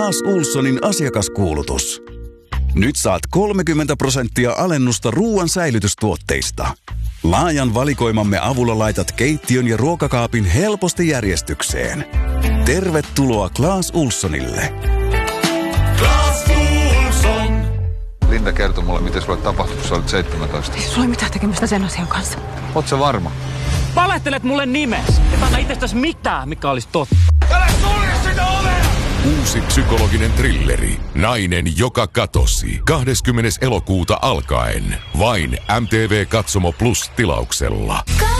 Clas Ohlsonin asiakaskuulutus. Nyt saat 30% alennusta ruoan säilytystuotteista. Laajan valikoimamme avulla laitat keittiön ja ruokakaapin helposti järjestykseen. Tervetuloa Clas Ohlsonille. Clas Ohlson. Linda kertoi mulle, miten sulle tapahtui, kun sä olit 17. Ei sulla ole mitään tekemistä sen asian kanssa. Oot sä varma? Valehtelet mulle nimes. Et anna itsestäsi mitään, mikä olisi totta. Älä sulje sitä ovea! Uusi psykologinen thrilleri. Nainen, joka katosi. 20. elokuuta alkaen. Vain MTV Katsomo Plus -tilauksella.